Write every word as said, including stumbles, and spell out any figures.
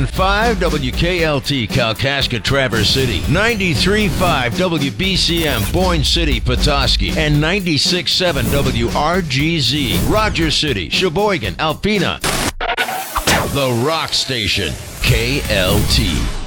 point five W K L T Kalkaska Traverse City, ninety-three point five W B C M Boyne City Petoskey, and ninety-six point seven W R G Z Rogers City, Sheboygan, Alpena. The Rock Station, K L T.